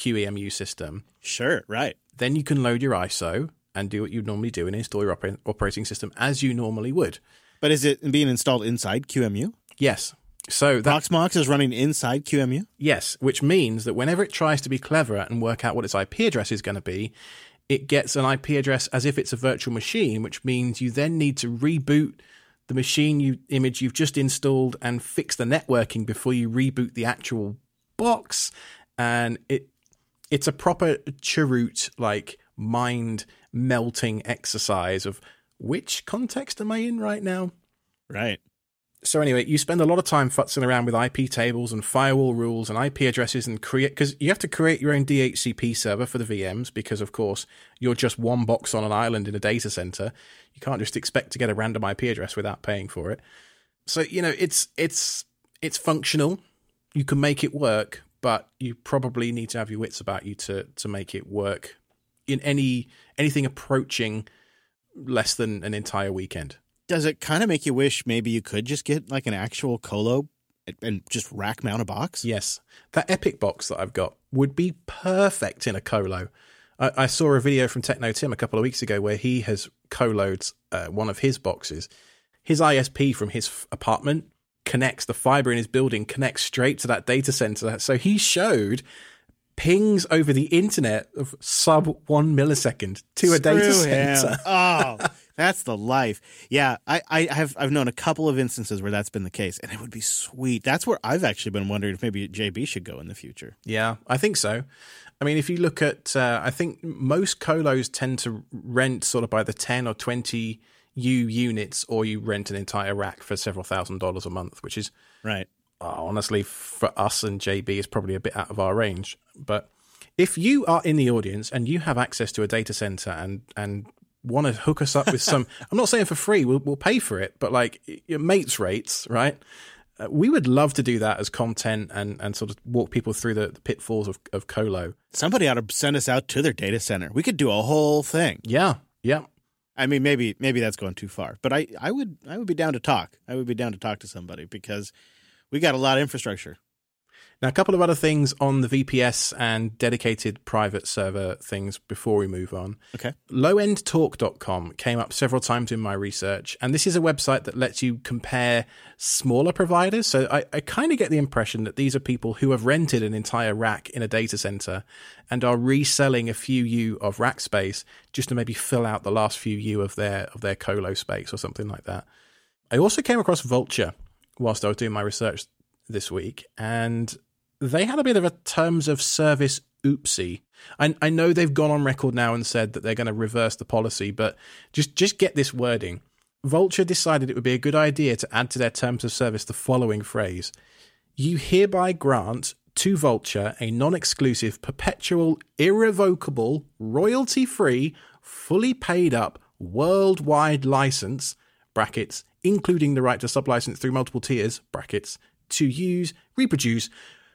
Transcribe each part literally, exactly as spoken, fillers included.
Q E M U system. Sure, right. Then you can load your I S O and do what you normally do and install your oper- operating system as you normally would. But is it being installed inside Q M U? Yes. So that, Proxmox is running inside Q M U? Yes, which means that whenever it tries to be clever and work out what its I P address is going to be, it gets an I P address as if it's a virtual machine, which means you then need to reboot the machine you image you've just installed and fix the networking before you reboot the actual box. And it it's a proper cheroot, like mind melting exercise of which context am I in right now? Right. So anyway, you spend a lot of time futzing around with I P tables and firewall rules and I P addresses and create, because you have to create your own D H C P server for the V Ms because, of course, you're just one box on an island in a data center. You can't just expect to get a random I P address without paying for it. So, you know, it's it's it's functional. You can make it work, but you probably need to have your wits about you to to make it work in any anything approaching less than an entire weekend. Does it kind of make you wish maybe you could just get like an actual colo and just rack mount a box? Yes. That Epic box that I've got would be perfect in a colo. I, I saw a video from Techno Tim a couple of weeks ago where he has coloed uh, one of his boxes. His I S P from his f- apartment connects, the fiber in his building connects straight to that data center. So he showed pings over the internet of sub one millisecond to a Screw data him. center. Oh, that's the life. Yeah, I, I have I've known a couple of instances where that's been the case, and it would be sweet. That's where I've actually been wondering if maybe J B should go in the future. Yeah, I think so. I mean, if you look at, uh, I think most colos tend to rent sort of by the ten or twenty U units, or you rent an entire rack for several thousand dollars a month, which is Right. uh, honestly for us and J B is probably a bit out of our range. But if you are in the audience and you have access to a data center and and want to hook us up with some, I'm not saying for free, we'll we'll pay for it, but like your mates rates, right? Uh, we would love to do that as content and, and sort of walk people through the, the pitfalls of, of colo. Somebody ought to send us out to their data center. We could do a whole thing. Yeah, yeah. I mean, maybe maybe that's going too far, but I, I would I would be down to talk. I would be down to talk to somebody because we got a lot of infrastructure. Now, a couple of other things on the V P S and dedicated private server things before we move on. Okay. low end talk dot com came up several times in my research, and this is a website that lets you compare smaller providers. So I, I kind of get the impression that these are people who have rented an entire rack in a data center and are reselling a few U of rack space just to maybe fill out the last few U of their of their colo space or something like that. I also came across Vultr whilst I was doing my research this week, and they had a bit of a terms of service oopsie. I, I know they've gone on record now and said that they're going to reverse the policy, but just, just get this wording. Vultr decided it would be a good idea to add to their terms of service the following phrase. You hereby grant to Vultr a non-exclusive, perpetual, irrevocable, royalty-free, fully paid up, worldwide license, brackets, including the right to sublicense through multiple tiers, brackets, to use, reproduce,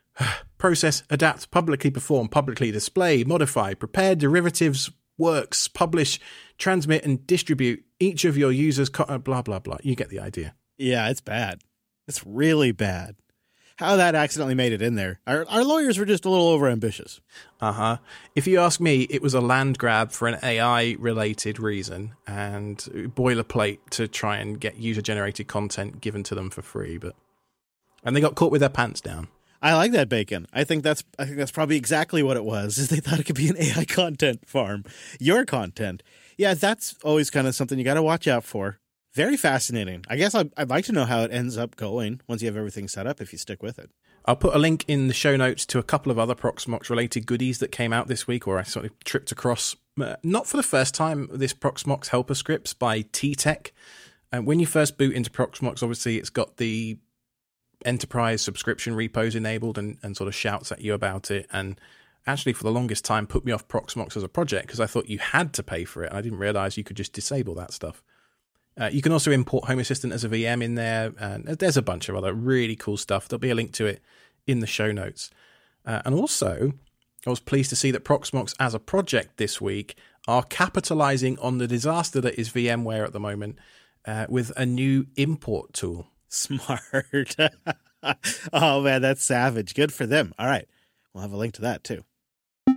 process, adapt, publicly perform, publicly display, modify, prepare derivatives, works, publish, transmit, and distribute each of your users, co- blah, blah, blah. You get the idea. Yeah, it's bad. It's really bad. How that accidentally made it in there. Our, our lawyers were just a little overambitious. Uh-huh. If you ask me, it was a land grab for an A I-related reason and boilerplate to try and get user-generated content given to them for free. But and they got caught with their pants down. I like that, Bacon. I think that's I think that's probably exactly what it was, is they thought it could be an A I content farm. Your content. Yeah, that's always kind of something you got to watch out for. Very fascinating. I guess I'd, I'd like to know how it ends up going once you have everything set up, if you stick with it. I'll put a link in the show notes to a couple of other Proxmox-related goodies that came out this week, or I sort of tripped across, uh, not for the first time, this Proxmox helper scripts by T-Tech. And when you first boot into Proxmox, obviously it's got the enterprise subscription repos enabled and, and sort of shouts at you about it. And actually, for the longest time, put me off Proxmox as a project because I thought you had to pay for it. And I didn't realize you could just disable that stuff. Uh, you can also import Home Assistant as a V M in there. And there's a bunch of other really cool stuff. There'll be a link to it in the show notes. Uh, and also, I was pleased to see that Proxmox as a project this week are capitalizing on the disaster that is VMware at the moment uh, with a new import tool. Smart. Oh, man, that's savage. Good for them. All right. We'll have a link to that, too.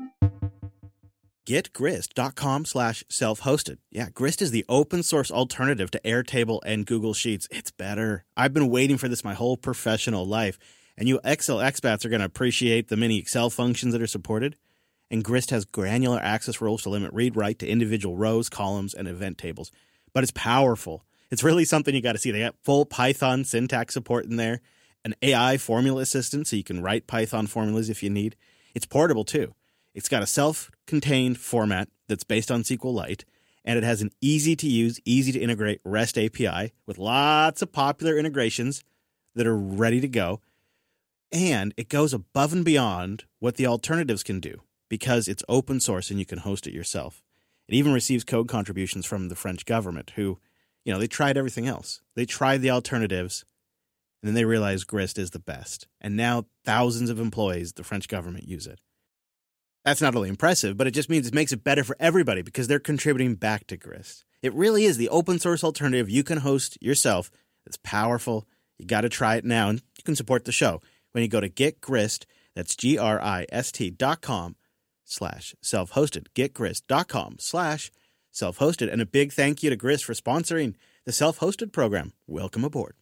getgrist.com slash self-hosted. Yeah, Grist is the open source alternative to Airtable and Google Sheets. It's better. I've been waiting for this my whole professional life, and you Excel expats are going to appreciate the many Excel functions that are supported. And Grist has granular access rules to limit read-write to individual rows, columns, and event tables. But it's powerful. It's really something you got to see. They got full Python syntax support in there, an A I formula assistant so you can write Python formulas if you need. It's portable too. It's got a self-contained format that's based on SQLite, and it has an easy-to-use, easy-to-integrate REST A P I with lots of popular integrations that are ready to go. And it goes above and beyond what the alternatives can do because it's open source and you can host it yourself. It even receives code contributions from the French government who, you know, they tried everything else. They tried the alternatives, and then they realized Grist is the best. And now thousands of employees, the French government, use it. That's not only impressive, but it just means it makes it better for everybody because they're contributing back to Grist. It really is the open source alternative you can host yourself. It's powerful. You got to try it now, and you can support the show when you go to GetGrist. That's G R I S T dot com slash self-hosted. GetGrist.com slash self-hosted. And a big thank you to Grist for sponsoring the self-hosted program. Welcome aboard.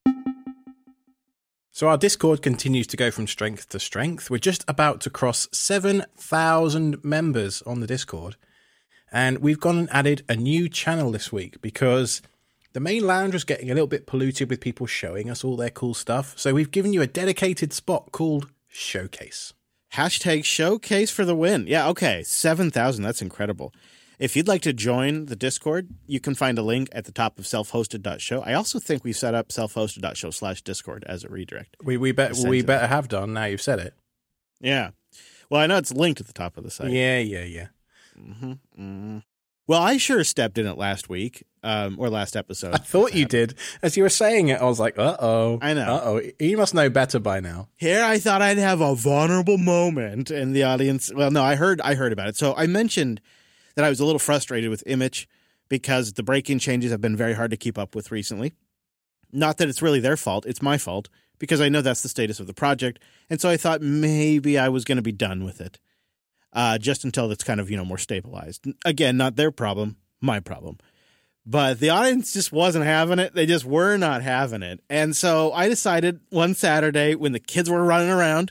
So our Discord continues to go from strength to strength. We're just about to cross seven thousand members on the Discord. And we've gone and added a new channel this week because the main lounge was getting a little bit polluted with people showing us all their cool stuff. So we've given you a dedicated spot called Showcase. Hashtag Showcase for the win. Yeah, okay. seven thousand. That's incredible. If you'd like to join the Discord, you can find a link at the top of self-hosted dot show. I also think we set up self-hosted dot show slash Discord as a redirect. We we, bet, we better have done now you've said it. Yeah. Well, I know it's linked at the top of the site. Yeah, yeah, yeah. Mm-hmm, mm-hmm. Well, I sure stepped in it last week, um, or last episode. I thought you did. As you were saying it, I was like, uh-oh. I know. Uh-oh. You must know better by now. Here I thought I'd have a vulnerable moment, and the audience... Well, no, I heard I heard about it. So I mentioned that I was a little frustrated with Image because the breaking changes have been very hard to keep up with recently. Not that it's really their fault. It's my fault because I know that's the status of the project. And so I thought maybe I was going to be done with it. Uh, just until it's kind of, you know, more stabilized. Again, not their problem, my problem. But the audience just wasn't having it. They just were not having it. And so I decided one Saturday when the kids were running around,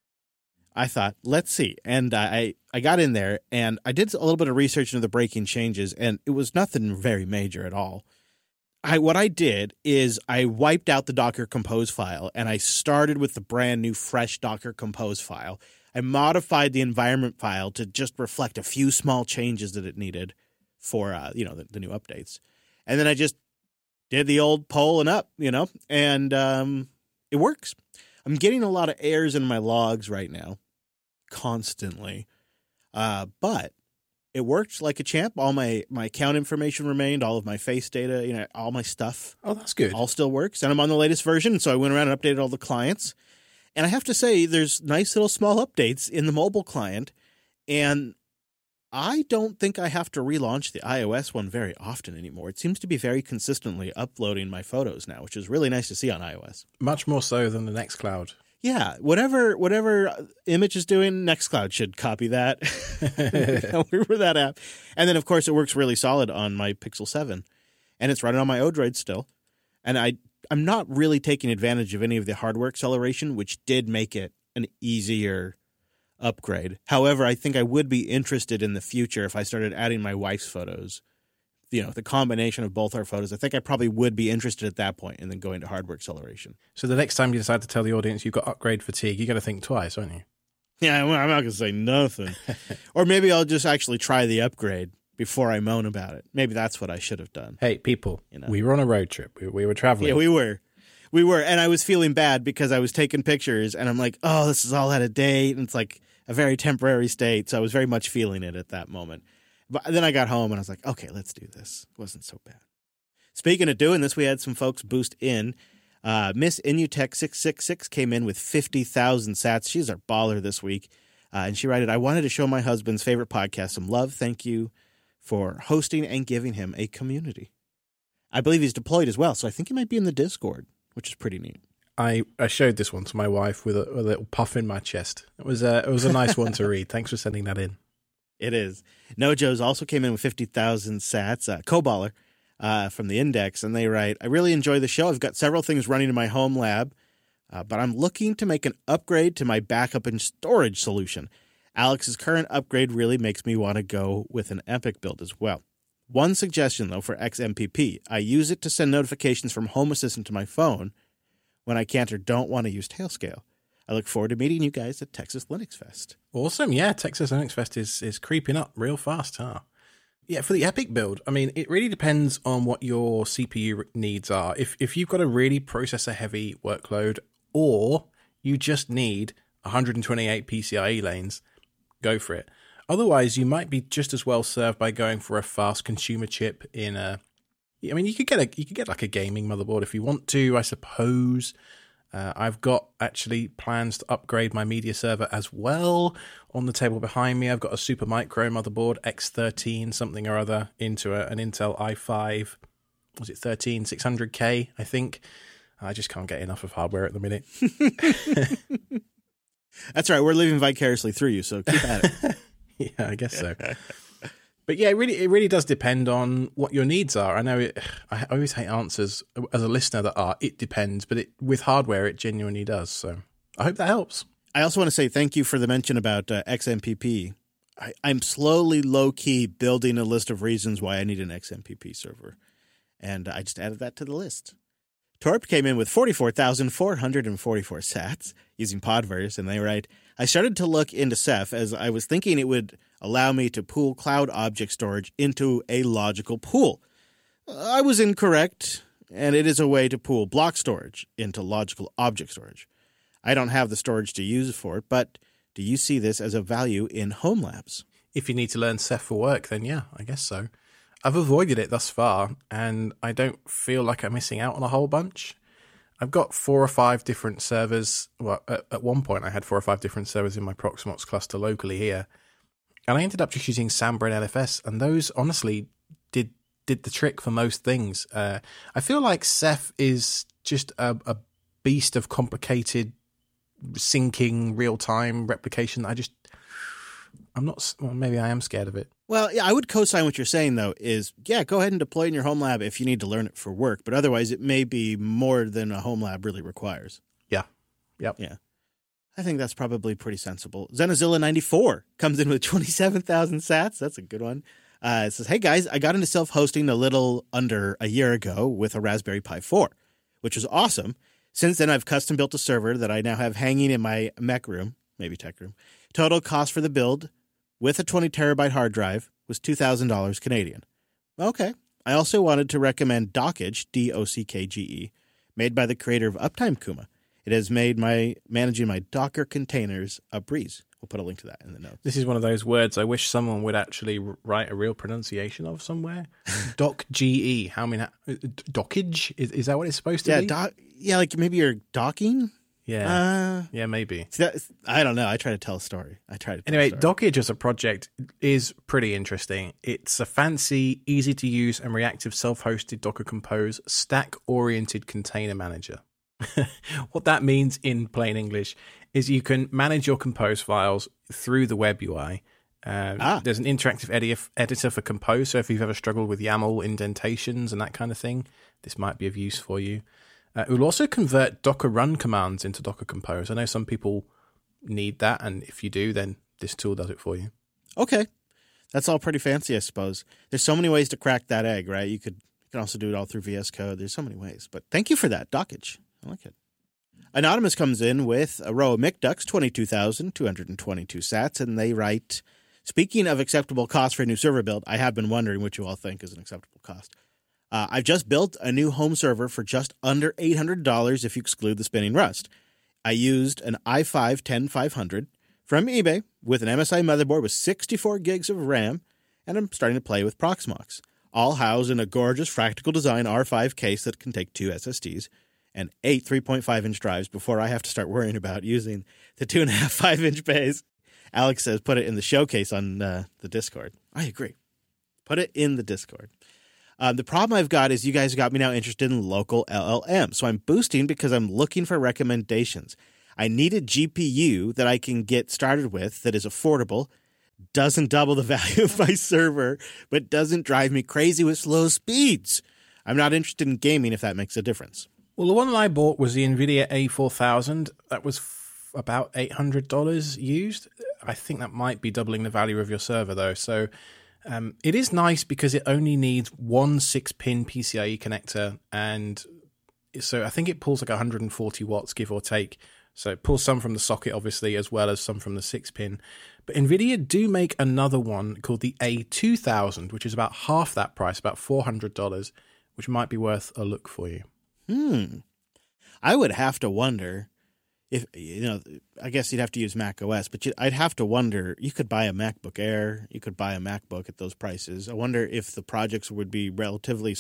I thought, let's see. And I, I got in there and I did a little bit of research into the breaking changes, and it was nothing very major at all. I What I did is I wiped out the Docker Compose file, and I started with the brand new fresh Docker Compose file. I modified the environment file to just reflect a few small changes that it needed for, uh, you know, the, the new updates. And then I just did the old pull and up, you know, and um, it works. I'm getting a lot of errors in my logs right now, constantly. Uh, but it worked like a champ. All my, my account information remained, all of my face data, you know, all my stuff. Oh, that's good. All still works. And I'm on the latest version, so I went around and updated all the clients. And I have to say, there's nice little small updates in the mobile client, and I don't think I have to relaunch the iOS one very often anymore. It seems to be very consistently uploading my photos now, which is really nice to see on iOS. Much more so than the Nextcloud. Yeah, whatever whatever Image is doing, Nextcloud should copy that. Remember that app. And then, of course, it works really solid on my Pixel seven, and it's running on my Odroid still. And I... I'm not really taking advantage of any of the hardware acceleration, which did make it an easier upgrade. However, I think I would be interested in the future if I started adding my wife's photos. You know, the combination of both our photos. I think I probably would be interested at that point and then go into hardware acceleration. So the next time you decide to tell the audience you've got upgrade fatigue, you got to think twice, aren't you? Yeah, well, I'm not going to say nothing. Or maybe I'll just actually try the upgrade before I moan about it. Maybe that's what I should have done. Hey, people, you know? We were on a road trip. We, we were traveling. Yeah, we were. We were. And I was feeling bad because I was taking pictures and I'm like, oh, this is all out of date. And it's like a very temporary state. So I was very much feeling it at that moment. But then I got home and I was like, okay, let's do this. It wasn't so bad. Speaking of doing this, we had some folks boost in. Uh, Miss Inutech six six six came in with fifty thousand sats. She's our baller this week. Uh, and she wrote, I wanted to show my husband's favorite podcast some love. Thank you for hosting and giving him a community. I believe he's deployed as well, so I think he might be in the Discord, which is pretty neat. I, I showed this one to my wife with a, a little puff in my chest. It was a, it was a nice one to read. Thanks for sending that in. It is. Nojo's also came in with fifty thousand sats, uh, Coballer uh, from the Index, and they write, I really enjoy the show. I've got several things running in my home lab, uh, but I'm looking to make an upgrade to my backup and storage solution. Alex's current upgrade really makes me want to go with an Epic build as well. One suggestion, though, for X M P P. I use it to send notifications from Home Assistant to my phone when I can't or don't want to use Tailscale. I look forward to meeting you guys at Texas Linux Fest. Awesome. Yeah, Texas Linux Fest is, is creeping up real fast, huh? Yeah, for the Epic build, I mean, it really depends on what your C P U needs are. If if you've got a really processor-heavy workload, or you just need one hundred twenty-eight PCIe lanes, go for it. Otherwise, you might be just as well served by going for a fast consumer chip in a... I mean, you could get a you could get like a gaming motherboard if you want to, I suppose. Uh, I've got actually plans to upgrade my media server as well. On the table behind me, I've got a Supermicro motherboard, X thirteen something or other, into a, an Intel i five. Was it thirteen six hundred K, I think? I just can't get enough of hardware at the minute. That's right. We're living vicariously through you, so keep at it. Yeah, I guess so. But yeah, it really, it really does depend on what your needs are. I know it, I always hate answers as a listener that are, it depends, but it, with hardware, it genuinely does. So I hope that helps. I also want to say thank you for the mention about uh, X M P P. I, I'm slowly, low-key building a list of reasons why I need an X M P P server. And I just added that to the list. Torp came in with forty-four thousand four hundred forty-four sats using Podverse, and they write, I started to look into Ceph as I was thinking it would allow me to pool cloud object storage into a logical pool. I was incorrect, and it is a way to pool block storage into logical object storage. I don't have the storage to use for it, but do you see this as a value in home labs? If you need to learn Ceph for work, then yeah, I guess so. I've avoided it thus far, and I don't feel like I'm missing out on a whole bunch. I've got four or five different servers. Well, at, at one point, I had four or five different servers in my Proxmox cluster locally here. And I ended up just using Samba and L F S, and those honestly did did the trick for most things. Uh, I feel like Ceph is just a, a beast of complicated syncing, real-time replication. I just, I'm not, well, maybe I am scared of it. Well, yeah, I would co-sign what you're saying, though, is, yeah, go ahead and deploy it in your home lab if you need to learn it for work. But otherwise, it may be more than a home lab really requires. Yeah. Yep. Yeah. I think that's probably pretty sensible. Zenozilla ninety-four comes in with twenty-seven thousand sats. That's a good one. Uh, it says, hey, guys, I got into self-hosting a little under a year ago with a Raspberry Pi four, which was awesome. Since then, I've custom built a server that I now have hanging in my mech room, maybe tech room. Total cost for the build with a twenty terabyte hard drive was two thousand dollars Canadian. Okay. I also wanted to recommend Dockage, D O C K G E, made by the creator of Uptime Kuma. It has made my managing my Docker containers a breeze. We'll put a link to that in the notes. This is one of those words I wish someone would actually write a real pronunciation of somewhere. Doc G E. How many? Dockage? Is, is that what it's supposed to yeah, be? doc, yeah, like maybe you're docking? Yeah. Uh, yeah, maybe. That, I don't know. I try to tell a story. I try to tell Anyway, a story. Dockage as a project is pretty interesting. It's a fancy, easy to use and reactive self-hosted Docker Compose stack-oriented container manager. What that means in plain English is you can manage your Compose files through the web U I. Uh, ah. There's an interactive edi- editor for Compose, so if you've ever struggled with YAML indentations and that kind of thing, this might be of use for you. Uh, it will also convert Docker run commands into Docker Compose. I know some people need that, and if you do, then this tool does it for you. Okay. That's all pretty fancy, I suppose. There's so many ways to crack that egg, right? You could, you can also do it all through V S Code. There's so many ways. But thank you for that, Dockage. I like it. Anonymous comes in with a row of McDucks, twenty-two thousand two hundred twenty-two sats, and they write, speaking of acceptable cost for a new server build, I have been wondering what you all think is an acceptable cost. Uh, I've just built a new home server for just under eight hundred dollars if you exclude the spinning Rust. I used an i five ten five hundred from eBay with an M S I motherboard with sixty-four gigs of RAM, and I'm starting to play with Proxmox, all housed in a gorgeous Fractal Design R five case that can take two S S Ds and eight three point five inch drives before I have to start worrying about using the two point five, five inch bays. Alex says put it in the showcase on uh, the Discord. I agree. Put it in the Discord. Um, the problem I've got is you guys got me now interested in local L L M. So I'm boosting because I'm looking for recommendations. I need a G P U that I can get started with that is affordable, doesn't double the value of my server, but doesn't drive me crazy with slow speeds. I'm not interested in gaming if that makes a difference. Well, the one that I bought was the NVIDIA A four thousand. That was f- about eight hundred dollars used. I think that might be doubling the value of your server, though. So um, it is nice because it only needs one six-pin P C I E connector. And so I think it pulls like one hundred forty watts, give or take. So it pulls some from the socket, obviously, as well as some from the six-pin. But NVIDIA do make another one called the A two thousand, which is about half that price, about four hundred dollars, which might be worth a look for you. Hmm. I would have to wonder if, you know, I guess you'd have to use Mac O S, but you, I'd have to wonder, you could buy a MacBook Air, you could buy a MacBook at those prices. I wonder if the projects would be relatively,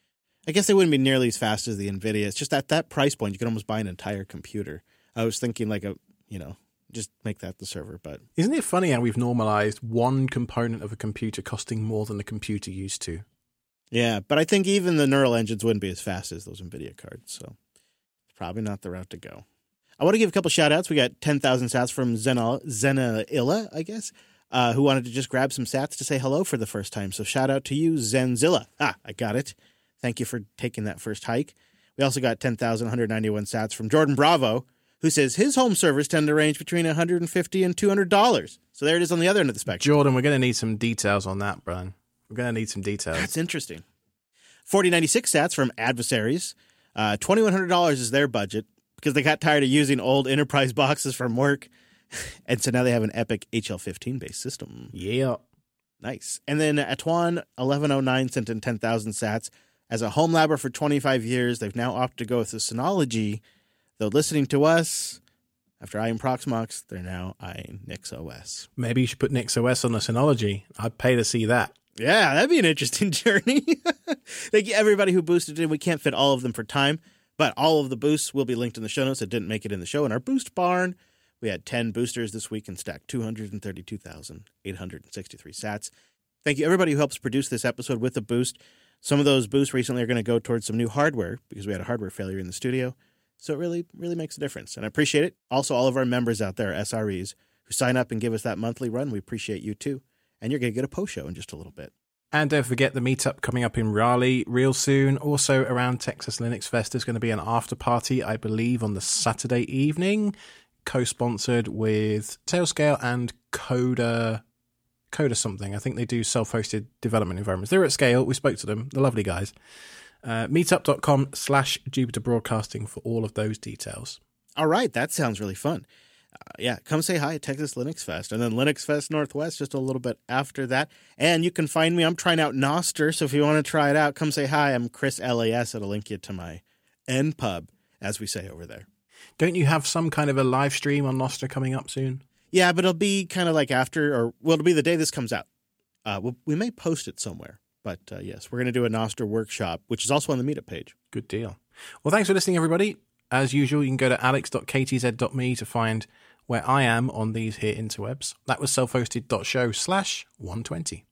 I guess they wouldn't be nearly as fast as the NVIDIA. It's just at that price point, you could almost buy an entire computer. I was thinking like a, you know, just make that the server, but. Isn't it funny how we've normalized one component of a computer costing more than the computer used to? Yeah, but I think even the neural engines wouldn't be as fast as those NVIDIA cards, so it's probably not the route to go. I want to give a couple shout-outs. We got ten thousand sats from Zena, Zenailla, I guess, uh, who wanted to just grab some sats to say hello for the first time. So shout out to you, Zenzilla. Ah, I got it. Thank you for taking that first hike. We also got ten thousand one hundred ninety-one sats from Jordan Bravo, who says his home servers tend to range between one hundred fifty dollars and two hundred dollars. So there it is on the other end of the spectrum. Jordan, we're going to need some details on that, Brian. We're going to need some details. That's interesting. forty ninety-six sats from Adversaries. Uh, twenty-one hundred dollars is their budget because they got tired of using old enterprise boxes from work. And so now they have an Epic H L fifteen based system. Yeah. Nice. And then Atuan eleven oh nine sent in ten thousand sats. As a home labber for twenty-five years, they've now opted to go with the Synology. Though listening to us, after eyeing Proxmox, they're now eyeing NixOS. Maybe you should put NixOS on the Synology. I'd pay to see that. Yeah, that'd be an interesting journey. Thank you, everybody who boosted in. We can't fit all of them for time, but all of the boosts will be linked in the show notes that didn't make it in the show. In our boost barn, we had ten boosters this week and stacked two hundred thirty-two thousand eight hundred sixty-three sats. Thank you, everybody who helps produce this episode with a boost. Some of those boosts recently are going to go towards some new hardware because we had a hardware failure in the studio. So it really, really makes a difference. And I appreciate it. Also, all of our members out there, S R Es, who sign up and give us that monthly run, we appreciate you too. And you're going to get a post show in just a little bit. And don't forget the meetup coming up in Raleigh real soon. Also around Texas Linux Fest, there's going to be an after party, I believe, on the Saturday evening, co-sponsored with Tailscale and Coda, Coda something. I think they do self-hosted development environments. They're at Scale. We spoke to them. They're lovely guys. Uh, meetup.com slash Jupiter Broadcasting for all of those details. All right. That sounds really fun. Uh, yeah, come say hi at Texas Linux Fest, and then Linux Fest Northwest just a little bit after that. And you can find me. I'm trying out Nostr, so if you want to try it out, come say hi. I'm Chris L A S. It'll link you to my N pub, as we say over there. Don't you have some kind of a live stream on Nostr coming up soon? Yeah, but it'll be kind of like after, or well, it'll be the day this comes out. Uh, we'll, we may post it somewhere, but uh, yes, we're going to do a Nostr workshop, which is also on the meetup page. Good deal. Well, thanks for listening, everybody. As usual, you can go to alex dot k t z dot m e to find where I am on these here interwebs. That was self-hosted.show slash 120.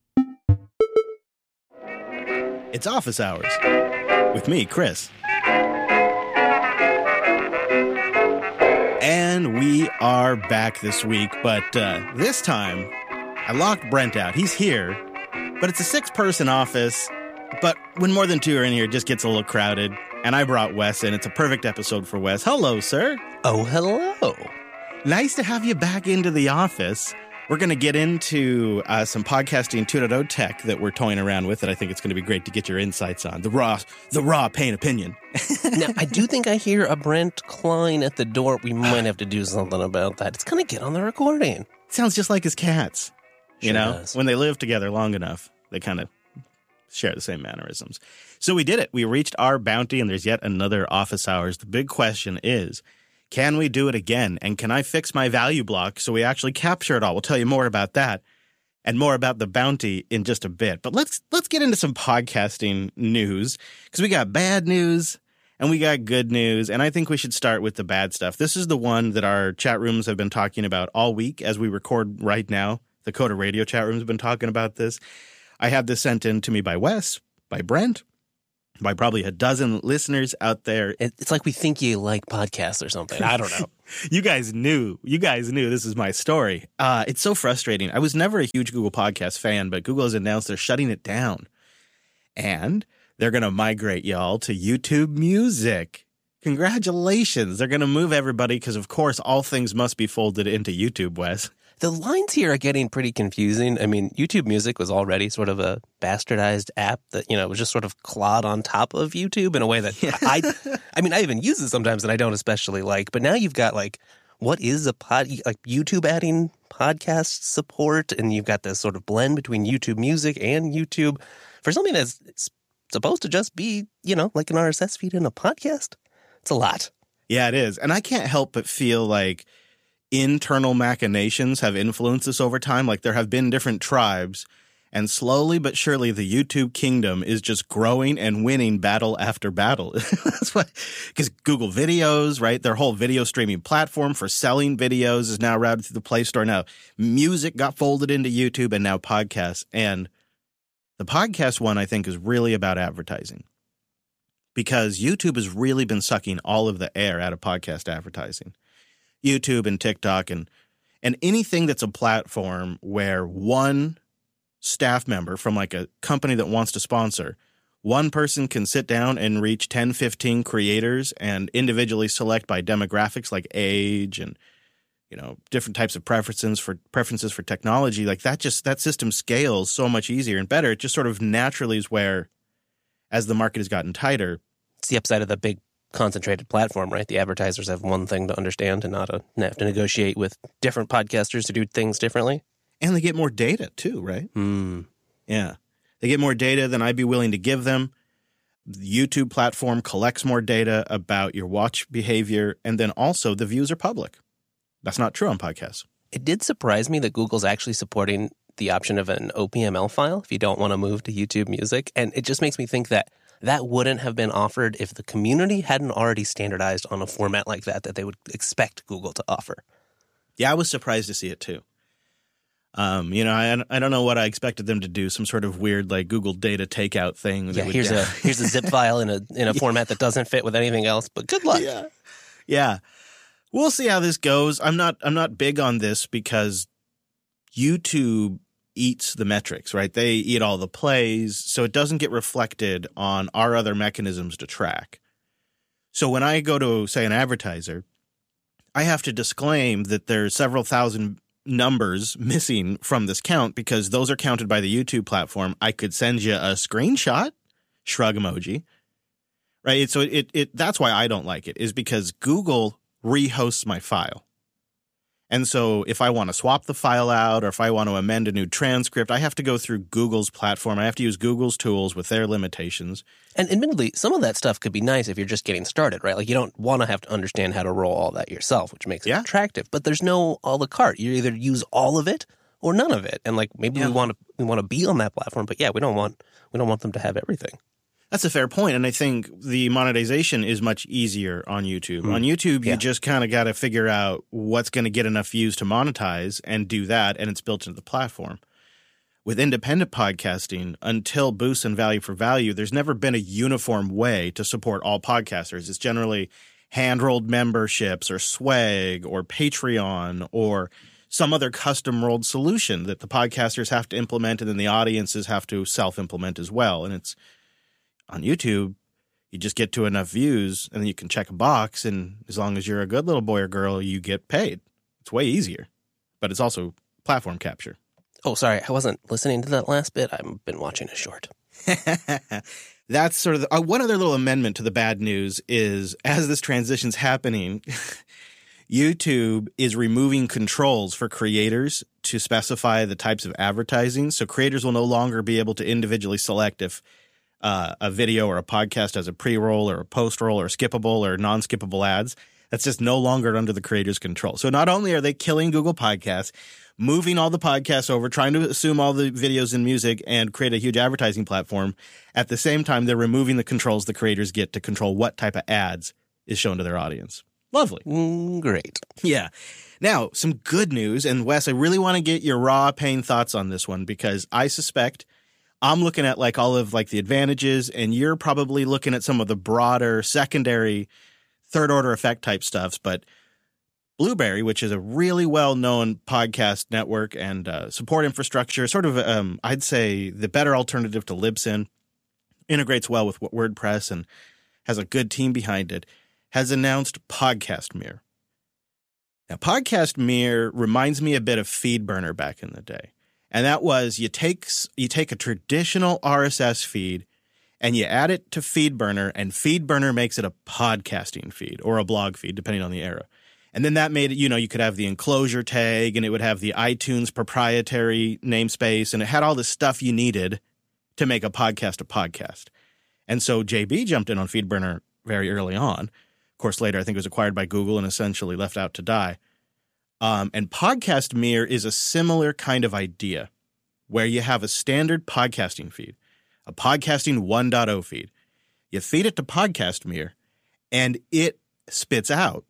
It's office hours with me, Chris. And we are back this week, but uh, this time I locked Brent out. He's here, but it's a six-person office. But when more than two are in here, it just gets a little crowded. And I brought Wes in. It's a perfect episode for Wes. Hello, sir. Oh, hello. Nice to have you back into the office. We're going to get into uh, some podcasting two point oh tech that we're toying around with that I think it's going to be great to get your insights on. The raw, the raw pain opinion. Now, I do think I hear a Brent Klein at the door. We might have to do something about that. It's going to get on the recording. Sounds just like his cats. You Sure know, does. when they live together long enough, they kind of share the same mannerisms. So we did it. We reached our bounty, and there's yet another office hours. The big question is, can we do it again? And can I fix my value block so we actually capture it all? We'll tell you more about that and more about the bounty in just a bit. But let's let's get into some podcasting news because we got bad news and we got good news. And I think we should start with the bad stuff. This is the one that our chat rooms have been talking about all week as we record right now. The Coda Radio chat rooms have been talking about this. I had this sent in to me by Wes, by Brent, by probably a dozen listeners out there. It- It's like we think you like podcasts or something. I don't know. You guys knew. You guys knew this is my story. Uh, it's so frustrating. I was never a huge Google Podcast fan, but Google has announced they're shutting it down. And they're going to migrate y'all to YouTube Music. Congratulations. They're going to move everybody because, of course, all things must be folded into YouTube, Wes. The lines here are getting pretty confusing. I mean, YouTube Music was already sort of a bastardized app that, you know, was just sort of clawed on top of YouTube in a way that yeah. I, I mean, I even use it sometimes and I don't especially like. But now you've got like, what is a pod, like YouTube adding podcast support? And you've got this sort of blend between YouTube Music and YouTube for something that's supposed to just be, you know, like an R S S feed in a podcast. It's a lot. Yeah, it is. And I can't help but feel like internal machinations have influenced this over time. Like there have been different tribes, and slowly but surely the YouTube kingdom is just growing and winning battle after battle. That's why, because Google Videos, right? Their whole video streaming platform for selling videos is now routed through the Play Store. Now, music got folded into YouTube, and now podcasts. And the podcast one, I think, is really about advertising. Because YouTube has really been sucking all of the air out of podcast advertising. YouTube and TikTok and and anything that's a platform where one staff member from like a company that wants to sponsor, one person can sit down and reach ten, fifteen creators and individually select by demographics like age and, you know, different types of preferences for preferences for technology. Like that just that system scales so much easier and better. It just sort of naturally is where, as the market has gotten tighter. It's the upside of the big concentrated platform, right? The advertisers have one thing to understand and not a, have to negotiate with different podcasters to do things differently. And they get more data too, right? Mm. Yeah. They get more data than I'd be willing to give them. The YouTube platform collects more data about your watch behavior, and then also the views are public. That's not true on podcasts. It did surprise me that Google's actually supporting the option of an O P M L file if you don't want to move to YouTube Music. And it just makes me think that that wouldn't have been offered if the community hadn't already standardized on a format like that that they would expect Google to offer. Yeah, I was surprised to see it too. Um, you know, I I don't know what I expected them to do, some sort of weird like Google data takeout thing. Yeah, here's a here's a zip file in a in a yeah. format that doesn't fit with anything else, but good luck. Yeah. Yeah. We'll see how this goes. I'm not I'm not big on this because YouTube eats the metrics, right? They eat all the plays, so it doesn't get reflected on our other mechanisms to track. So when I go to, say, an advertiser, I have to disclaim that there's several thousand numbers missing from this count because those are counted by the YouTube platform. I could send you a screenshot, shrug emoji, right? So it it that's why I don't like it, is because Google rehosts my file. And so if I want to swap the file out or if I want to amend a new transcript, I have to go through Google's platform. I have to use Google's tools with their limitations. And admittedly, some of that stuff could be nice if you're just getting started, right? Like you don't want to have to understand how to roll all that yourself, which makes it yeah. attractive. But there's no a la carte. You either use all of it or none of it. And like maybe yeah. we want to we want to be on that platform, but yeah, we don't want we don't want them to have everything. That's a fair point, and I think the monetization is much easier on YouTube. Mm. On YouTube, you yeah. just kind of got to figure out what's going to get enough views to monetize and do that, and it's built into the platform. With independent podcasting, until Boost and Value for Value, there's never been a uniform way to support all podcasters. It's generally hand-rolled memberships or swag or Patreon or some other custom-rolled solution that the podcasters have to implement and then the audiences have to self-implement as well, and it's on YouTube, you just get to enough views and then you can check a box, and as long as you're a good little boy or girl, you get paid. It's way easier, but it's also platform capture. Oh, sorry. I wasn't listening to that last bit. I've been watching a short. That's sort of the, uh, one other little amendment to the bad news is as this transition's happening, YouTube is removing controls for creators to specify the types of advertising. So creators will no longer be able to individually select if Uh, a video or a podcast has a pre-roll or a post-roll or skippable or non-skippable ads. That's just no longer under the creator's control. So not only are they killing Google Podcasts, moving all the podcasts over, trying to assume all the videos and music and create a huge advertising platform, at the same time they're removing the controls the creators get to control what type of ads is shown to their audience. Lovely. Mm, great. Yeah. Now, some good news, and Wes, I really want to get your raw pain thoughts on this one because I suspect I'm looking at like all of like the advantages, and you're probably looking at some of the broader secondary third order effect type stuffs. But Blueberry, which is a really well-known podcast network and uh, support infrastructure, sort of, um, I'd say, the better alternative to Libsyn, integrates well with WordPress and has a good team behind it, has announced Podcastmere. Now, Podcastmere reminds me a bit of FeedBurner back in the day. And that was you take you take a traditional R S S feed and you add it to FeedBurner, and FeedBurner makes it a podcasting feed or a blog feed, depending on the era. And then that made it, you know, you could have the enclosure tag, and it would have the iTunes proprietary namespace, and it had all the stuff you needed to make a podcast a podcast. And so J B jumped in on FeedBurner very early on. Of course, later I think it was acquired by Google and essentially left out to die. Um, and Podcastmere is a similar kind of idea where you have a standard podcasting feed, a podcasting one point oh feed. You feed it to Podcastmere, and it spits out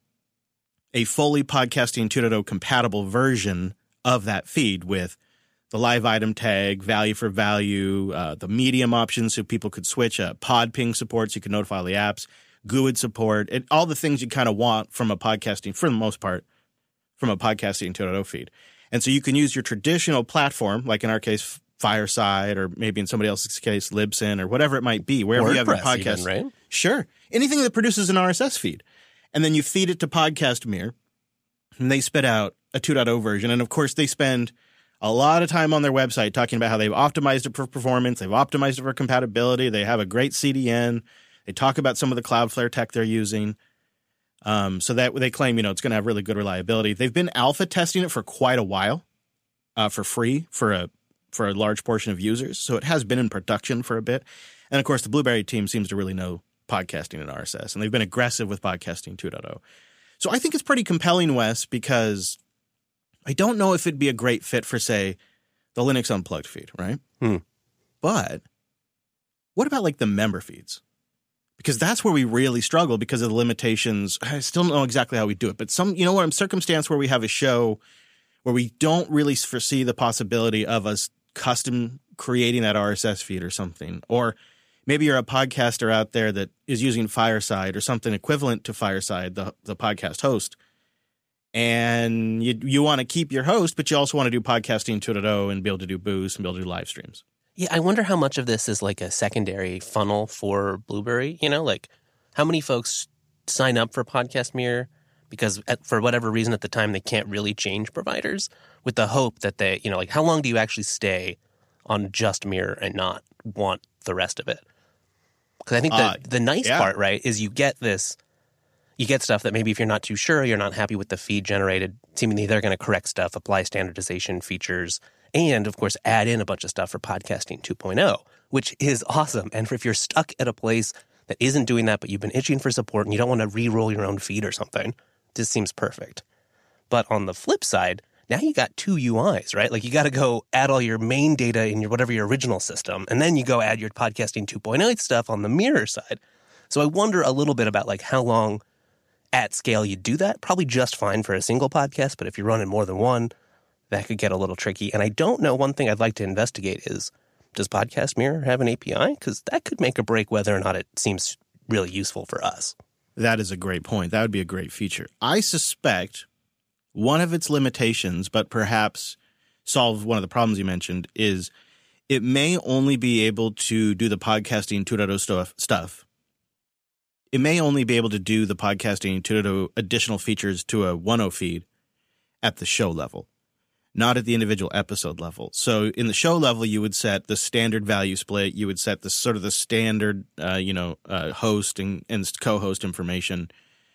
a fully Podcasting two point oh compatible version of that feed with the live item tag, value for value, uh, the medium options so people could switch, uh, pod ping support so you can notify the apps, G U I D support, and all the things you kind of want from a podcasting, for the most part, from a Podcasting two point oh feed. And so you can use your traditional platform, like in our case, Fireside, or maybe in somebody else's case, Libsyn, or whatever it might be, wherever WordPress you have your podcast. Even, right? Sure. Anything that produces an R S S feed. And then you feed it to Podcastmere, and they spit out a two point oh version. And, of course, they spend a lot of time on their website talking about how they've optimized it for performance, they've optimized it for compatibility, they have a great C D N, they talk about some of the Cloudflare tech they're using. Um, so that they claim, you know, it's going to have really good reliability. They've been alpha testing it for quite a while, uh, for free for a for a large portion of users. So it has been in production for a bit. And of course, the Blueberry team seems to really know podcasting and R S S, and they've been aggressive with Podcasting two point oh. So I think it's pretty compelling, Wes, because I don't know if it'd be a great fit for, say, the Linux Unplugged feed, right? Hmm. But what about like the member feeds? Because that's where we really struggle because of the limitations. I still don't know exactly how we do it, but some, you know what, in circumstance where we have a show where we don't really foresee the possibility of us custom creating that R S S feed or something, or maybe you're a podcaster out there that is using Fireside or something equivalent to Fireside, the, the podcast host, and you you want to keep your host, but you also want to do Podcasting two point oh and be able to do Boost and be able to do live streams. Yeah, I wonder how much of this is like a secondary funnel for Blueberry. You know, like how many folks sign up for Podcastmere because at, for whatever reason at the time they can't really change providers with the hope that they, you know, like how long do you actually stay on just Mirror and not want the rest of it? Because I think the, uh, the nice yeah. part, right, is you get this, you get stuff that maybe if you're not too sure, you're not happy with the feed generated, seemingly they're going to correct stuff, apply standardization features, and, of course, add in a bunch of stuff for Podcasting two point oh, which is awesome. And if you're stuck at a place that isn't doing that, but you've been itching for support and you don't want to re-roll your own feed or something, this seems perfect. But on the flip side, now you got two U Is, right? Like you got to go add all your main data in your whatever your original system, and then you go add your Podcasting two point oh stuff on the Mirror side. So I wonder a little bit about like how long at scale you do that. Probably just fine for a single podcast, but if you're running more than one, that could get a little tricky. And I don't know, one thing I'd like to investigate is, does Podcastmere have an A P I? Because that could make or break whether or not it seems really useful for us. That is a great point. That would be a great feature. I suspect one of its limitations, but perhaps solve one of the problems you mentioned, is it may only be able to do the Podcasting two point oh stuff, stuff. It may only be able to do the Podcasting two point oh additional features to a one point oh feed at the show level, not at the individual episode level. So in the show level, you would set the standard value split. You would set the sort of the standard, uh, you know, uh, host and, and co-host information.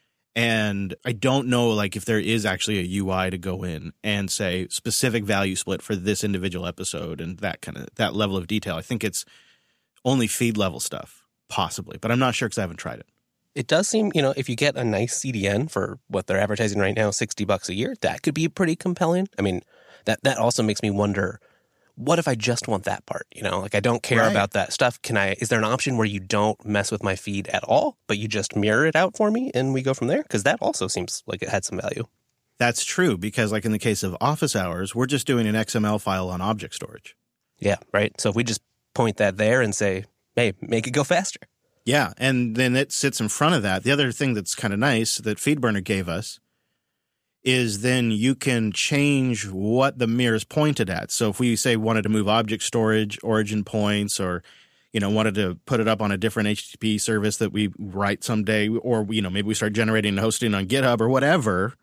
And I don't know, like, if there is actually a U I to go in and say specific value split for this individual episode and that kind of that level of detail. I think it's only feed level stuff, possibly, but I'm not sure because I haven't tried it. It does seem, you know, if you get a nice C D N for what they're advertising right now, sixty bucks a year, that could be pretty compelling. I mean, that that also makes me wonder, what if I just want that part? You know, like I don't care right. about that stuff. Can I, is there an option where you don't mess with my feed at all, but you just mirror it out for me and we go from there? Because that also seems like it had some value. That's true, because like in the case of office hours, we're just doing an X M L file on object storage. Yeah, right. So if we just point that there and say, hey, make it go faster. Yeah, and then it sits in front of that. The other thing that's kind of nice that FeedBurner gave us is then you can change what the mirror is pointed at. So if we say wanted to move object storage, origin points, or, you know, wanted to put it up on a different H T T P service that we write someday, or, you know, maybe we start generating and hosting on GitHub or whatever,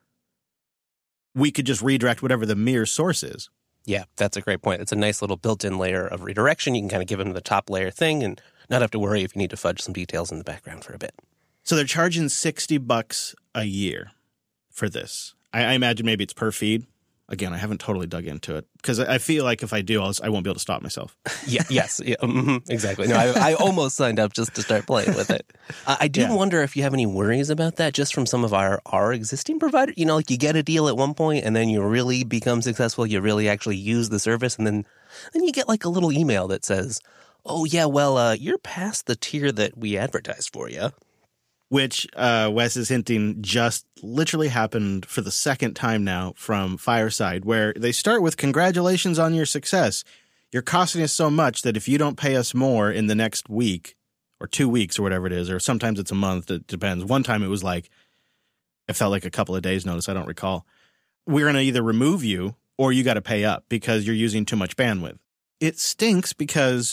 we could just redirect whatever the mirror source is. Yeah, that's a great point. It's a nice little built-in layer of redirection. You can kind of give them the top layer thing and not have to worry if you need to fudge some details in the background for a bit. So they're charging sixty bucks a year for this. I, I imagine maybe it's per feed. Again, I haven't totally dug into it because I feel like if I do, I'll, I won't be able to stop myself. Yeah, yes, yeah, mm-hmm, exactly. No, I, I almost signed up just to start playing with it. Uh, I do yeah. wonder if you have any worries about that just from some of our, our existing providers. You know, like you get a deal at one point and then you really become successful. You really actually use the service. And then, then you get like a little email that says, oh, yeah, well, uh, you're past the tier that we advertised for you. Which uh, Wes is hinting just literally happened for the second time now from Fireside, where they start with congratulations on your success. You're costing us so much that if you don't pay us more in the next week or two weeks or whatever it is, or sometimes it's a month, it depends. One time it was like, it felt like a couple of days notice, I don't recall. We're going to either remove you or you got to pay up because you're using too much bandwidth. It stinks because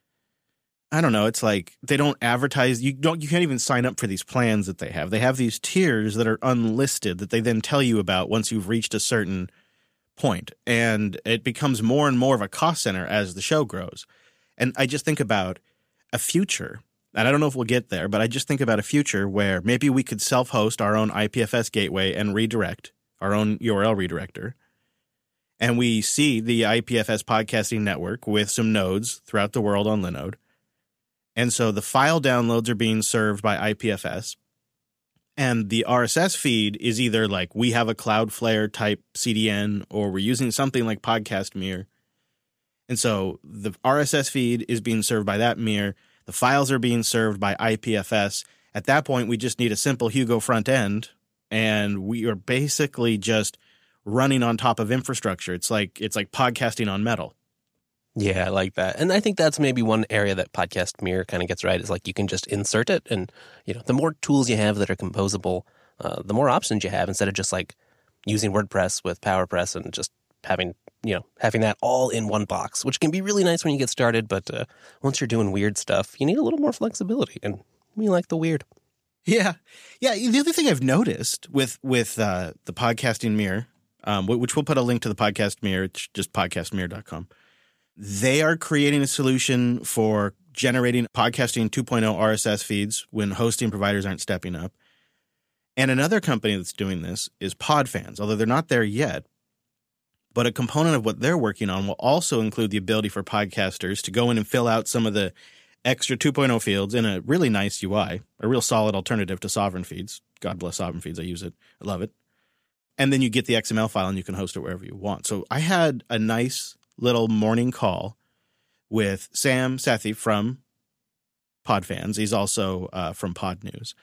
I don't know. It's like they don't advertise. You don't. You can't even sign up for these plans that they have. They have these tiers that are unlisted that they then tell you about once you've reached a certain point, and it becomes more and more of a cost center as the show grows. And I just think about a future, and I don't know if we'll get there, but I just think about a future where maybe we could self-host our own I P F S gateway and redirect our own U R L redirector, and we see the I P F S podcasting network with some nodes throughout the world on Linode. And so the file downloads are being served by I P F S, and the R S S feed is either like we have a Cloudflare type C D N or we're using something like Podcast Mirror. And so the R S S feed is being served by that mirror. The files are being served by I P F S. At that point, we just need a simple Hugo front end, and we are basically just running on top of infrastructure. It's like it's like podcasting on metal. Yeah, I like that. And I think that's maybe one area that Podcast Mirror kind of gets right is like you can just insert it. And, you know, the more tools you have that are composable, uh, the more options you have instead of just like using WordPress with PowerPress and just having, you know, having that all in one box, which can be really nice when you get started. But uh, once you're doing weird stuff, you need a little more flexibility. And we like the weird. Yeah. Yeah. The other thing I've noticed with, with uh, the Podcasting Mirror, um, which we'll put a link to the Podcast Mirror, it's just podcast mirror dot com. They are creating a solution for generating podcasting two point oh R S S feeds when hosting providers aren't stepping up. And another company that's doing this is Podfans, although they're not there yet. But a component of what they're working on will also include the ability for podcasters to go in and fill out some of the extra two point oh fields in a really nice U I, a real solid alternative to Sovereign Feeds. God bless Sovereign Feeds. I use it. I love it. And then you get the X M L file and you can host it wherever you want. So I had a nice little morning call with Sam Sethi from Podfans. He's also uh, from Pod News.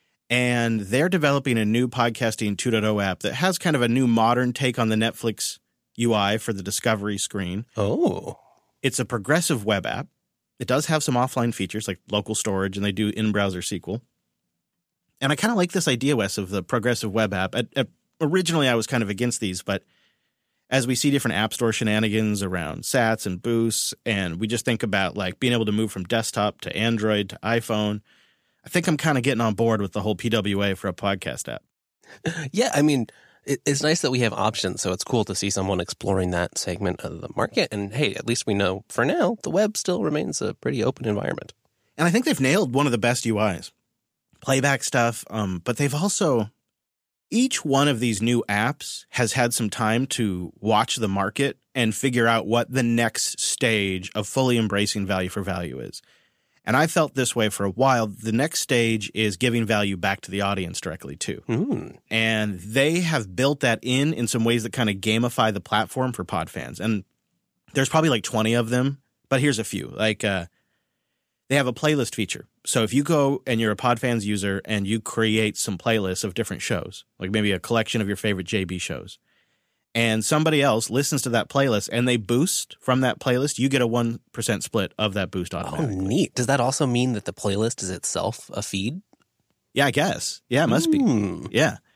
And they're developing a new podcasting two point oh app that has kind of a new modern take on the Netflix U I for the discovery screen. Oh. It's a progressive web app. It does have some offline features like local storage, and they do in-browser S Q L. And I kind of like this idea, Wes, of the progressive web app. At, at, originally, I was kind of against these, but as we see different app store shenanigans around sats and boosts, and we just think about like being able to move from desktop to Android to iPhone, I think I'm kind of getting on board with the whole P W A for a podcast app. Yeah, I mean, it, it's nice that we have options, so it's cool to see someone exploring that segment of the market. And hey, at least we know for now the web still remains a pretty open environment. And I think they've nailed one of the best U Is. Playback stuff, um, but they've also... Each one of these new apps has had some time to watch the market and figure out what the next stage of fully embracing value for value is. And I felt this way for a while. The next stage is giving value back to the audience directly, too. Mm. And they have built that in in some ways that kind of gamify the platform for Podfans. And there's probably like twenty of them, but here's a few. Like uh, they have a playlist feature. So if you go and you're a Podfans user and you create some playlists of different shows, like maybe a collection of your favorite J B shows, and somebody else listens to that playlist and they boost from that playlist, you get a one percent split of that boost automatically. Oh, neat. Does that also mean that the playlist is itself a feed? Yeah, I guess. Yeah, it must mm. be. Yeah.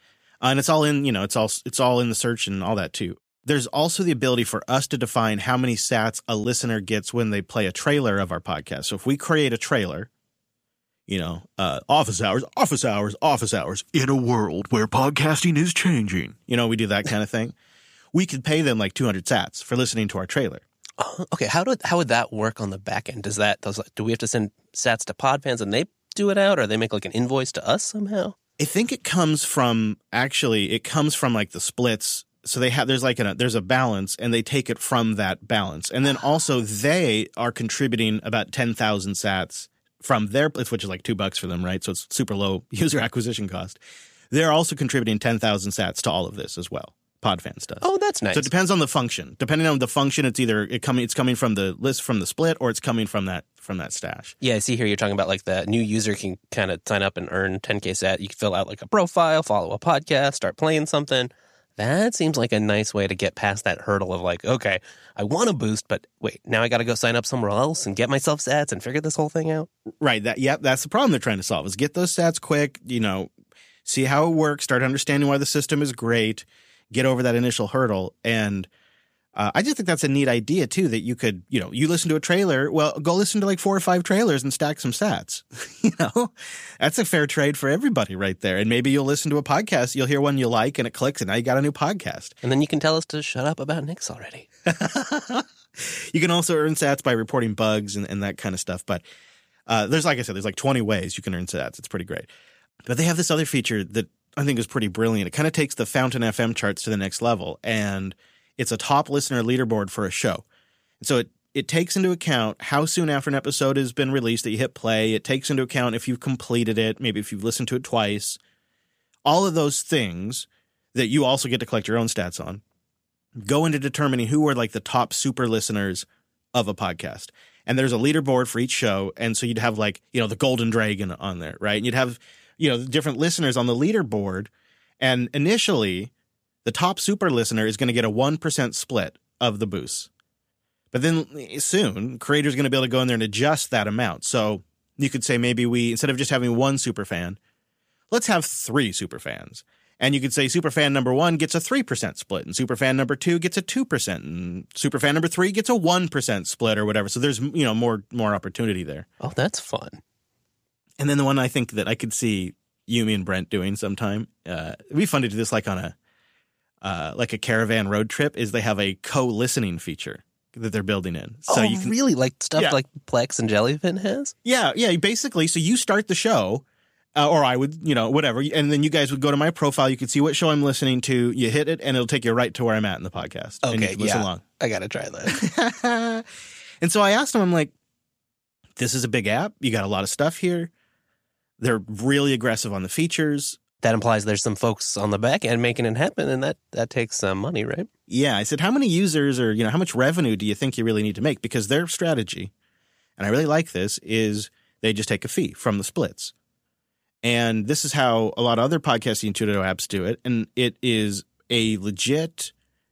Uh, and it's all in, you know, it's all it's all in the search and all that too. There's also the ability for us to define how many sats a listener gets when they play a trailer of our podcast. So if we create a trailer, you know, uh, office hours, office hours, office hours, in a world where podcasting is changing, you know, we do that kind of thing. We could pay them like two hundred sats for listening to our trailer. Uh, okay, how do how would that work on the back end? Does that does do we have to send sats to Podfans and they do it out, or they make like an invoice to us somehow? I think it comes from actually it comes from like the splits. So they have there's like a there's a balance, and they take it from that balance, and then also they are contributing about ten thousand sats from their, which is like two bucks for them, right? So it's super low user acquisition cost. They're also contributing ten thousand sats to all of this as well. Podfans does. Oh, that's nice. So it depends on the function. Depending on the function, it's either it coming it's coming from the list from the split, or it's coming from that from that stash. Yeah, I see here you're talking about like the new user can kind of sign up and earn ten K sat. You can fill out like a profile, follow a podcast, start playing something. That seems like a nice way to get past that hurdle of like, okay, I want to boost, but wait, now I got to go sign up somewhere else and get myself sats and figure this whole thing out. Right. That yep, that's the problem they're trying to solve is get those stats quick, you know, see how it works, start understanding why the system is great, get over that initial hurdle. And uh, I just think that's a neat idea too, that you could, you know, you listen to a trailer, well, go listen to like four or five trailers and stack some sats. You know, that's a fair trade for everybody right there. And maybe you'll listen to a podcast, you'll hear one you like and it clicks, and now you got a new podcast. And then you can tell us to shut up about Nix already. You can also earn sats by reporting bugs and, and that kind of stuff. But uh, there's, like I said, there's like twenty ways you can earn sats. It's pretty great. But they have this other feature that I think is pretty brilliant. It kind of takes the Fountain F M charts to the next level, and it's a top listener leaderboard for a show. So it, it takes into account how soon after an episode has been released that you hit play. It takes into account if you've completed it, maybe if you've listened to it twice. All of those things that you also get to collect your own stats on go into determining who are like the top super listeners of a podcast. And there's a leaderboard for each show. And so you'd have like, you know, the Golden Dragon on there, right? And you'd have, you know, different listeners on the leaderboard. And initially, the top super listener is going to get a one percent split of the boosts. But then soon, creators are going to be able to go in there and adjust that amount. So you could say maybe we, instead of just having one super fan, let's have three super fans. And you could say super fan number one gets a three percent split, and super fan number two gets a two percent, and super fan number three gets a one percent split or whatever. So there's, you know, more more opportunity there. Oh, that's fun. And then the one I think that I could see Yumi and Brent doing sometime, uh, it'd be fun to do this like on a, Uh, like a caravan road trip, is they have a co-listening feature that they're building in. So oh, you can, really? Like stuff yeah. like Plex and Jellyfin has? Yeah, yeah. Basically, so you start the show, uh, or I would, you know, whatever, and then you guys would go to my profile. You could see what show I'm listening to. You hit it, and it'll take you right to where I'm at in the podcast. Okay, and you can listen yeah. along. I got to try that. And so I asked them, I'm like, this is a big app. You got a lot of stuff here. They're really aggressive on the features. That implies there's some folks on the back end making it happen, and that, that takes some money, right? Yeah. I said, how many users or, you know, how much revenue do you think you really need to make? Because their strategy, and I really like this, is they just take a fee from the splits. And this is how a lot of other podcasting two point oh apps do it. And it is a legit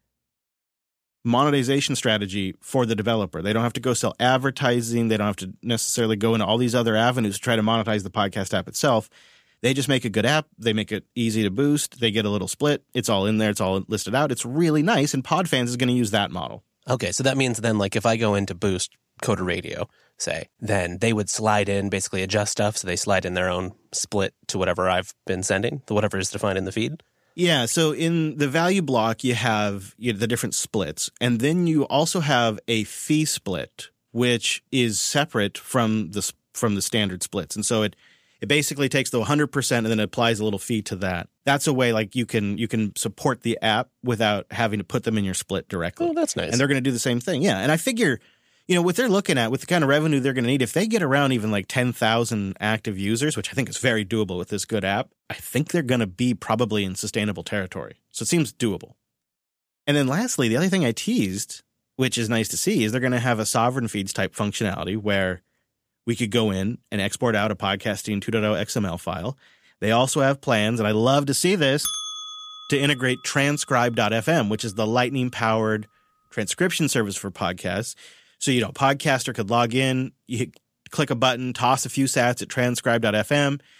monetization strategy for the developer. They don't have to go sell advertising. They don't have to necessarily go into all these other avenues to try to monetize the podcast app itself. They just make a good app. They make it easy to boost. They get a little split. It's all in there. It's all listed out. It's really nice. And Podfans is going to use that model. Okay, so that means then, like, if I go into Boost Coder Radio, say, then they would slide in, basically adjust stuff. So they slide in their own split to whatever I've been sending, to whatever is defined in the feed. Yeah. So in the value block, you have you know, the different splits. And then you also have a fee split, which is separate from the from the standard splits. And so it It basically takes the one hundred percent and then applies a little fee to that. That's a way like you can you can support the app without having to put them in your split directly. Oh, that's nice. And they're going to do the same thing. Yeah. And I figure, you know, what they're looking at with the kind of revenue they're going to need, if they get around even like ten thousand active users, which I think is very doable with this good app, I think they're going to be probably in sustainable territory. So it seems doable. And then lastly, the other thing I teased, which is nice to see, is they're going to have a sovereign feeds type functionality where we could go in and export out a podcasting two point oh X M L file. They also have plans, and I love to see this, to integrate transcribe dot f m, which is the lightning-powered transcription service for podcasts. So, you know, a podcaster could log in, you hit, click a button, toss a few sats at transcribe dot f m.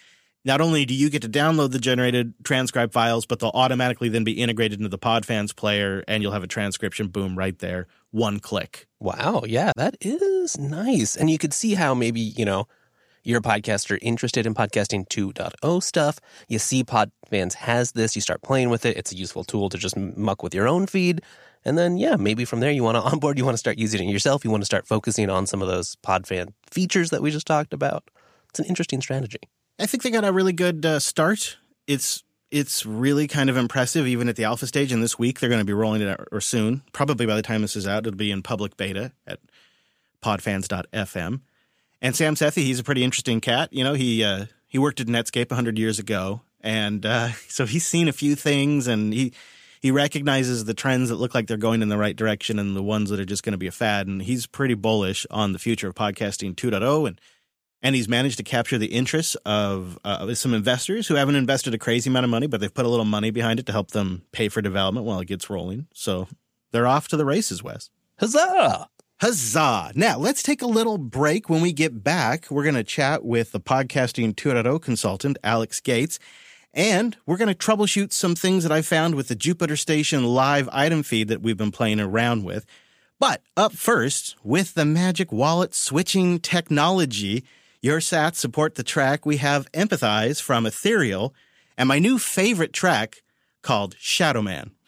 not only do you get to download the generated transcribe files, but they'll automatically then be integrated into the Podfans player, and you'll have a transcription, boom, right there, one click. Wow, yeah, that is nice. And you could see how maybe, you know, you're a podcaster interested in podcasting two point oh stuff. You see Podfans has this, you start playing with it. It's a useful tool to just muck with your own feed. And then, yeah, maybe from there you want to onboard, you want to start using it yourself. You want to start focusing on some of those Podfan features that we just talked about. It's an interesting strategy. I think they got a really good uh, start. It's it's really kind of impressive, even at the alpha stage. And this week, they're going to be rolling it out, or soon. Probably by the time this is out, it'll be in public beta at podfans dot f m. And Sam Sethi, he's a pretty interesting cat. You know, he uh, he worked at Netscape one hundred years ago. And uh, so he's seen a few things, and he, he recognizes the trends that look like they're going in the right direction and the ones that are just going to be a fad. And he's pretty bullish on the future of podcasting two point oh. And And he's managed to capture the interests of uh, some investors who haven't invested a crazy amount of money, but they've put a little money behind it to help them pay for development while it gets rolling. So they're off to the races, Wes. Huzzah! Huzzah! Now, let's take a little break. When we get back, we're going to chat with the Podcasting two point oh consultant, Alex Gates, and we're going to troubleshoot some things that I found with the Jupiter Station live item feed that we've been playing around with. But up first, with the Magic Wallet switching technology, your sats support the track. We have Empathize from Ethereal and my new favorite track called Shadow Man.